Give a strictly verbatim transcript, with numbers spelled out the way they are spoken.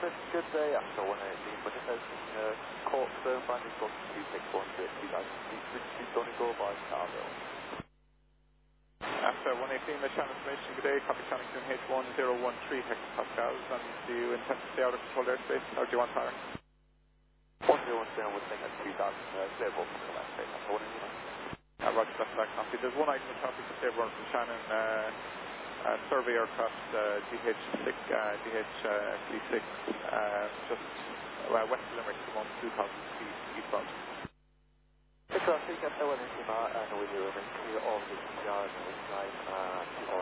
Shannon, good day. After one eighteen, but just opening uh, court firm, landing course two six one zero two thousand feet, Richard Donegal by Starville. After one eighteen, the Shannon information, good day. Copy Shannon H one zero one three hectopascals, and do you intend to stay out of controlled airspace, or do you want higher? one zero one zero, we're staying at two thousand, uh, clear ball from the left space. After one eighteen. Uh, Roger, that's that copy. There's one item of traffic to stay run from Shannon. Uh, Uh, survey aircraft uh, D H six, uh, D H uh, six, uh, just uh, west of Limerick, to two thousand feet eastbound. Aircraft, you can tell an intima and with your clear of the T R and the line, uh,